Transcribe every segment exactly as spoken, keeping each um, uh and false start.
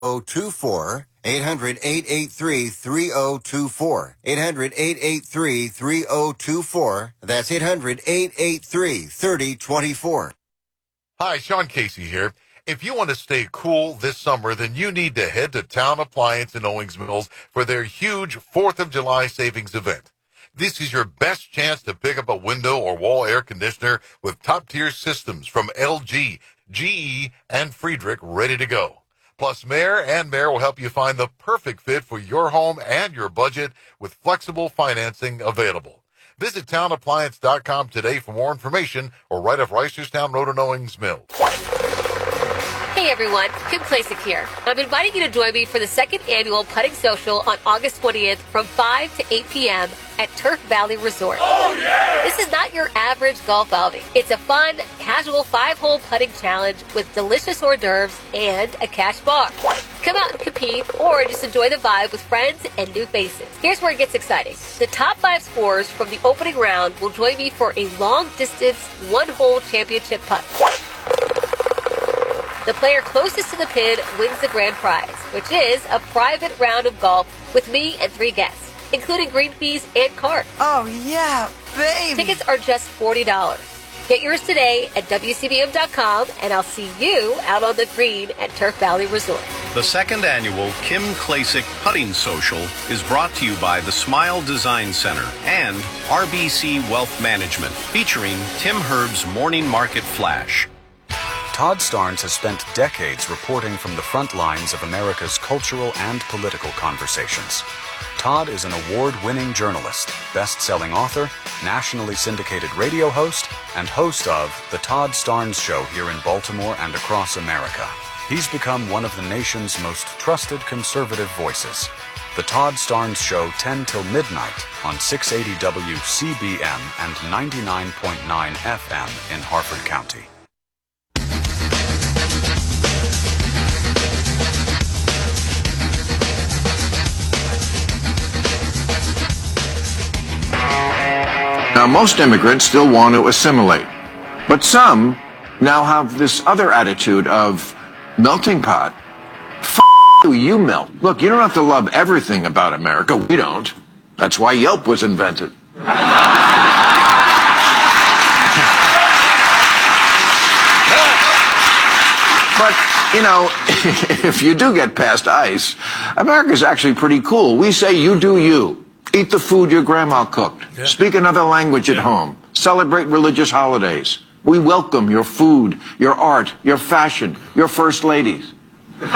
oh two four. eight hundred, eight eight three, three oh two four. eight hundred, eight eight three, three oh two four. That's eight hundred, eight eight three, three oh two four. Hi, Sean Casey here. If you want to stay cool this summer, then you need to head to Town Appliance in Owings Mills for their huge fourth of July savings event. This is your best chance to pick up a window or wall air conditioner with top-tier systems from L G, G E, and Friedrich ready to go. Plus, Mayor and Mayor will help you find the perfect fit for your home and your budget with flexible financing available. Visit town appliance dot com today for more information or right off Reisterstown Road in Owings Mills. Hey everyone, Kim Klasick here. I'm inviting you to join me for the second annual Putting Social on August twentieth from five to eight p.m. at Turf Valley Resort. Oh, yeah! This is not your average golf outing. It's a fun, casual five-hole putting challenge with delicious hors d'oeuvres and a cash bar. Come out and compete or just enjoy the vibe with friends and new faces. Here's where it gets exciting. The top five scorers from the opening round will join me for a long-distance, one-hole championship putt. The player closest to the pin wins the grand prize, which is a private round of golf with me and three guests, including green fees and cart. Oh, yeah, baby! Tickets are just forty dollars. Get yours today at W C B M dot com, and I'll see you out on the green at Turf Valley Resort. The second annual Kim Klasick Putting Social is brought to you by the Smile Design Center and R B C Wealth Management, featuring Tim Herb's Morning Market Flash. Todd Starnes has spent decades reporting from the front lines of America's cultural and political conversations. Todd is an award-winning journalist, best-selling author, nationally syndicated radio host, and host of The Todd Starnes Show here in Baltimore and across America. He's become one of the nation's most trusted conservative voices. The Todd Starnes Show, ten till midnight on six eighty W C B M and ninety-nine point nine F M in Harford County. Now, most immigrants still want to assimilate, but some now have this other attitude of melting pot. F*** you, you melt. Look, you don't have to love everything about America. We don't. That's why Yelp was invented. But, you know, if you do get past ice, America's actually pretty cool. We say you do you. Eat the food your grandma cooked. Yeah. Speak another language at yeah. home. Celebrate religious holidays. We welcome your food, your art, your fashion, your first ladies. But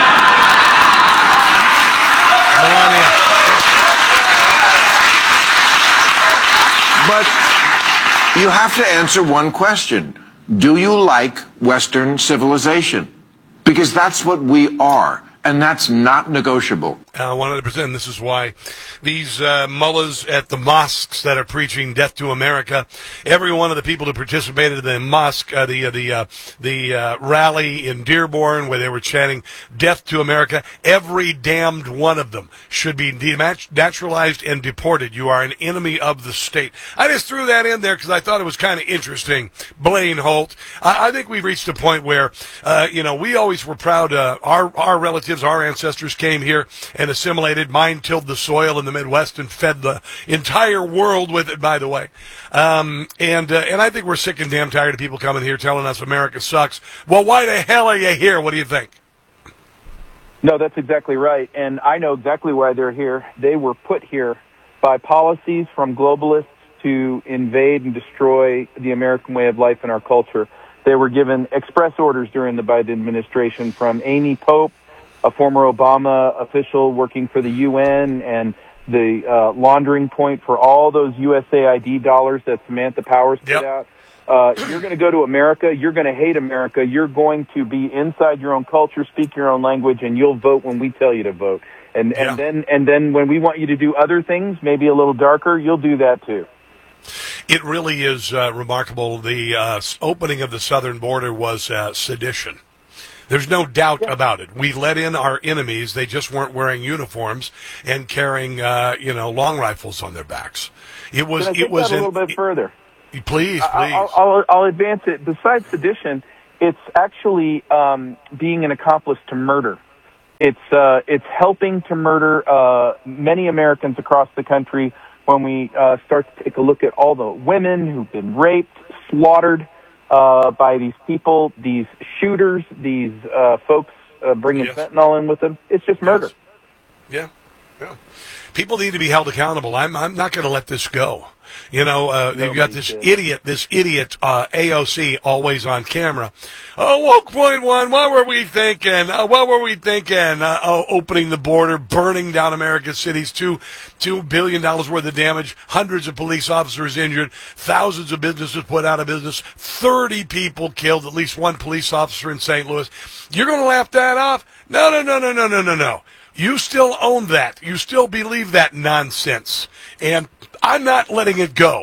you have to answer one question. Do you like Western civilization? Because that's what we are. And that's not negotiable. Uh, one hundred percent. This is why these uh, mullahs at the mosques that are preaching death to America, every one of the people who participated in the mosque, uh, the uh, the uh, the uh, rally in Dearborn where they were chanting death to America, every damned one of them should be denaturalized and deported. You are an enemy of the state. I just threw that in there because I thought it was kind of interesting. Blaine Holt. I, I think we've reached a point where, uh, you know, we always were proud. Uh, our our relatives, our ancestors came here and assimilated. Mine tilled the soil in the Midwest and fed the entire world with it, by the way. Um, and uh, and I think we're sick and damn tired of people coming here telling us America sucks. Well, why the hell are you here? What do you think? No, that's exactly right. And I know exactly why they're here. They were put here by policies from globalists to invade and destroy the American way of life and our culture. They were given express orders during the Biden administration from Amy Pope, a former Obama official working for the U N, and the uh, laundering point for all those U S A I D dollars that Samantha Powers put yep. out. Uh, you're going to go to America. You're going to hate America. You're going to be inside your own culture, speak your own language, and you'll vote when we tell you to vote. And, and yeah. then and then when we want you to do other things, maybe a little darker, you'll do that too. It really is uh, remarkable. The uh, opening of the southern border was uh, sedition. There's no doubt yeah. about it. We let in our enemies. They just weren't wearing uniforms and carrying, uh, you know, long rifles on their backs. It was. Can I take it was that a little in, bit further. Please, please. I'll, I'll, I'll advance it. Besides sedition, it's actually um, being an accomplice to murder. It's uh, it's helping to murder uh, many Americans across the country when we uh, start to take a look at all the women who've been raped, slaughtered uh, by these people, these shooters, these uh, folks uh, bringing yes. fentanyl in with them. It's just murder. Yes. Yeah, yeah. People need to be held accountable. I'm I'm not going to let this go. You know, uh, you've got this did. idiot, this idiot uh, A O C always on camera. Oh, woke point one, what were we thinking? Uh, what were we thinking? Uh, oh, opening the border, burning down America's cities, two, two billion dollars worth of damage, hundreds of police officers injured, thousands of businesses put out of business, thirty people killed, at least one police officer in Saint Louis. You're going to laugh that off? No, no, no, no, no, no, no, no. You still own that. You still believe that nonsense. And I'm not letting it go.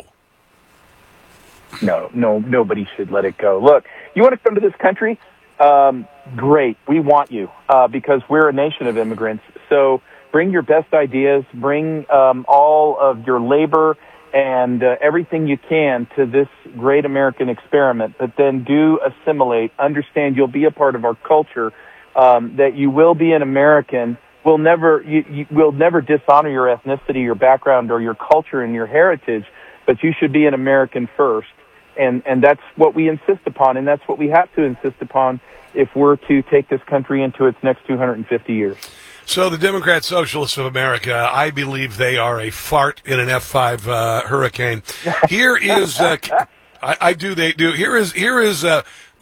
No, no, nobody should let it go. Look, you want to come to this country? Um, great. We want you uh, because we're a nation of immigrants. So bring your best ideas, bring um, all of your labor and uh, everything you can to this great American experiment, but then do assimilate, understand you'll be a part of our culture, um, that you will be an American. Will never you, you will never dishonor your ethnicity, your background, or your culture and your heritage, but you should be an American first, and and that's what we insist upon, and that's what we have to insist upon if we're to take this country into its next two hundred fifty years. So the Democrat Socialists of America, I believe they are a fart in an F five uh, hurricane. Here is, uh, I, I do, they do. Here is here is. Uh,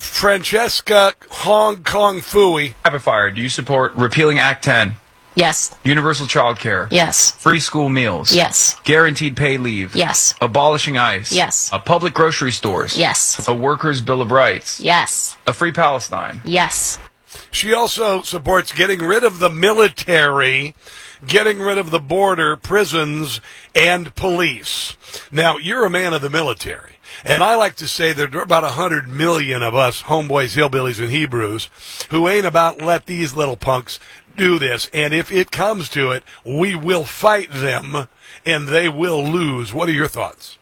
Francesca Hong Kong Fooey. Rapid fire. Do you support repealing Act ten? Yes. Universal child care? Yes. Free school meals? Yes. Guaranteed paid leave? Yes. Abolishing ICE? Yes. A public grocery stores? Yes. A workers' bill of rights? Yes. A free Palestine? Yes. She also supports getting rid of the military, getting rid of the border, prisons, and police. Now, you're a man of the military. And I like to say that there are about a hundred million of us homeboys, hillbillies, and Hebrews who ain't about let these little punks do this. And if it comes to it, we will fight them, and they will lose. What are your thoughts?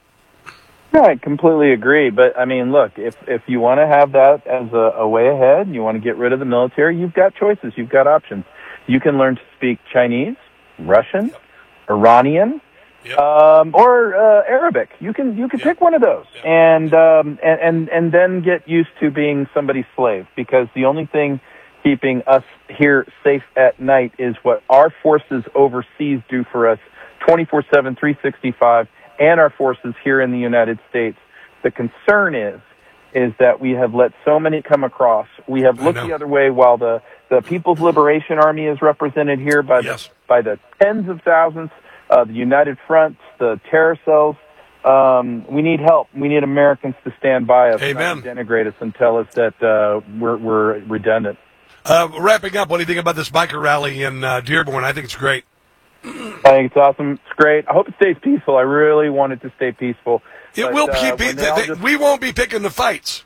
No, I completely agree. But, I mean, look, if if you want to have that as a, a way ahead and you want to get rid of the military, you've got choices. You've got options. You can learn to speak Chinese, Russian, yep. Iranian, Yep. Um, or uh, Arabic. You can you can yep. pick one of those, yep. and, um, and and and then get used to being somebody's slave. Because the only thing keeping us here safe at night is what our forces overseas do for us, twenty-four seven, three sixty-five, and our forces here in the United States. The concern is is that we have let so many come across. We have looked the other way while the the People's Liberation Army is represented here by yes. the, by the tens of thousands. Uh, the United Front, the terror cells. Um, we need help. We need Americans to stand by us, Amen. Not denigrate us, and tell us that uh, we're, we're redundant. Uh, wrapping up, what do you think about this biker rally in uh, Dearborn? I think it's great. I think it's awesome. It's great. I hope it stays peaceful. I really want it to stay peaceful. It but, will uh, be. they they, just... We won't be picking the fights.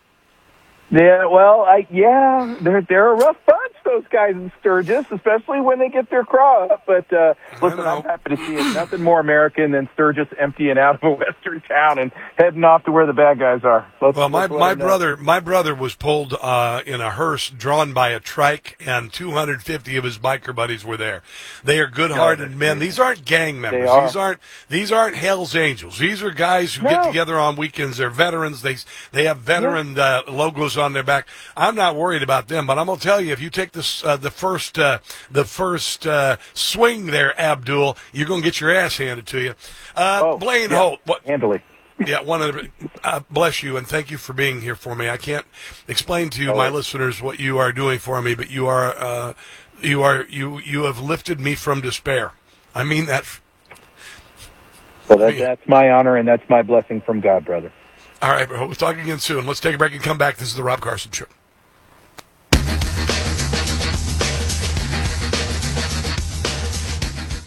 Yeah, well, I yeah, they're they're a rough bunch, those guys in Sturgis, especially when they get their craw up. But uh, listen, I'm happy to see it. Nothing more American than Sturgis emptying out of a western town and heading off to where the bad guys are. Let's, well, my let's my brother my brother was pulled uh, in a hearse drawn by a trike, and two hundred fifty of his biker buddies were there. They are good-hearted no, men. These aren't gang members. Are. These aren't these aren't Hell's Angels. These are guys who no. get together on weekends. They're veterans. They they have veteran yeah. uh, logos on their back. I'm not worried about them, but I'm gonna tell you, if you take this uh, the first uh, the first uh, swing there, Abdul, you're gonna get your ass handed to you. Uh, oh, Blaine yeah, Holt, what, handily. Yeah, one of the, uh, bless you and thank you for being here for me. I can't explain to you, oh. my listeners, what you are doing for me, but you are uh, you are you you have lifted me from despair. I mean that. Well, that, that's my honor and that's my blessing from God, brother. All right, we'll talk again soon. Let's take a break and come back. This is the Rob Carson Show.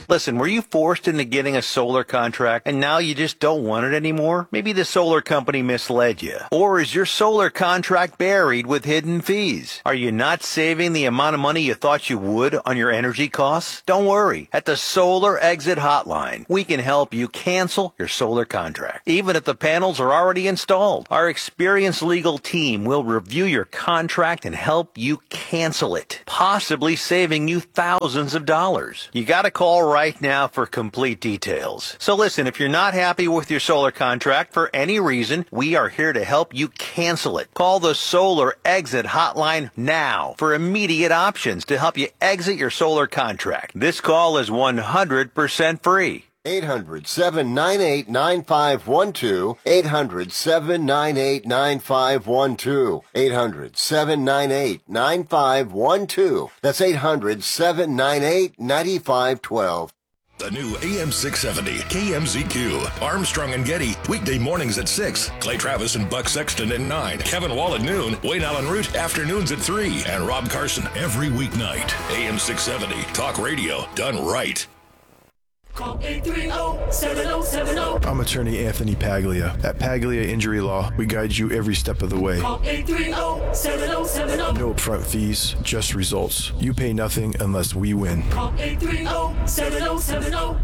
Listen, were you forced into getting a solar contract and now you just don't want it anymore? Maybe the solar company misled you. Or is your solar contract buried with hidden fees? Are you not saving the amount of money you thought you would on your energy costs? Don't worry. At the Solar Exit Hotline, we can help you cancel your solar contract, even if the panels are already installed. Our experienced legal team will review your contract and help you cancel it, possibly saving you thousands of dollars. You got to call right now for complete details. So listen, if you're not happy with your solar contract for any reason, we are here to help you cancel it. Call the Solar Exit Hotline now for immediate options to help you exit your solar contract. This call is one hundred percent free. eight hundred, seven nine eight, nine five one two. eight hundred, seven nine eight, nine five one two. eight hundred, seven nine eight, nine five one two. That's eight hundred, seven nine eight, nine five one two. The new A M six seventy K M Z Q. Armstrong and Getty, weekday mornings at six. Clay Travis and Buck Sexton at nine. Kevin Wall at noon. Wayne Allen Root, afternoons at three. And Rob Carson every weeknight. A M six seventy, talk radio done right. Call eight three zero, seven zero seven zero. I'm attorney Anthony Paglia. At Paglia Injury Law, we guide you every step of the way. Call eight three zero, seven zero seven zero. No upfront fees, just results. You pay nothing unless we win. Call eight three zero, seven zero seven zero.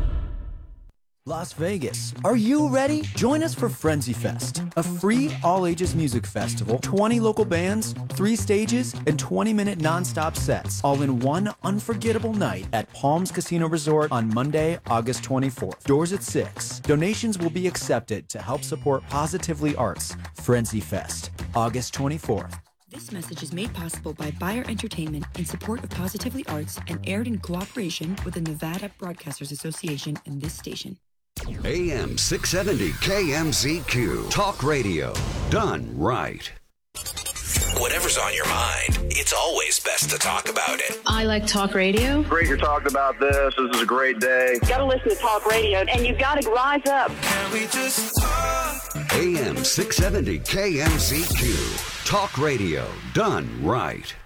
Las Vegas. Are you ready? Join us for Frenzy Fest, a free all-ages music festival, twenty local bands, three stages, and twenty-minute non-stop sets, all in one unforgettable night at Palms Casino Resort on Monday, August twenty-fourth. Doors at six. Donations will be accepted to help support Positively Arts. Frenzy Fest, August twenty-fourth. This message is made possible by Bayer Entertainment in support of Positively Arts and aired in cooperation with the Nevada Broadcasters Association and this station. A M six seventy K M Z Q. Talk radio. Done right. Whatever's on your mind, it's always best to talk about it. I like talk radio. Great you're talking about this. This is a great day. You gotta listen to talk radio, and you've got to rise up. Can we just talk? A M six seventy K M Z Q. Talk radio. Done right.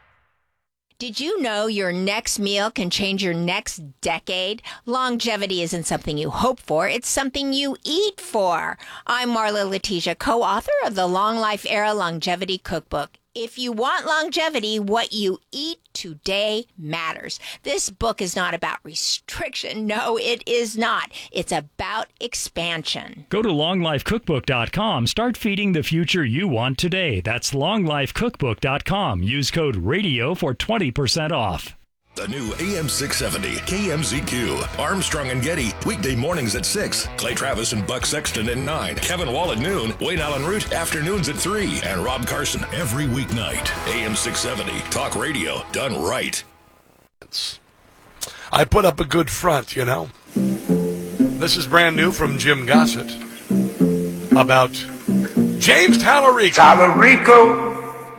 Did you know your next meal can change your next decade? Longevity isn't something you hope for, it's something you eat for. I'm Marla Letitia, co-author of the Long Life Era Longevity Cookbook. If you want longevity, what you eat today matters. This book is not about restriction. No, it is not. It's about expansion. Go to long life cookbook dot com. Start feeding the future you want today. That's long life cookbook dot com. Use code RADIO for twenty percent off. The new A M six seventy K M Z Q. Armstrong and Getty, weekday mornings at six. Clay Travis and Buck Sexton at nine. Kevin Wall at noon. Wayne Allen Root, afternoons at three. And Rob Carson every weeknight. A M six seventy, talk radio done right. I put up a good front, you know. This is brand new from Jim Gossett about James Tallarico. Tallarico.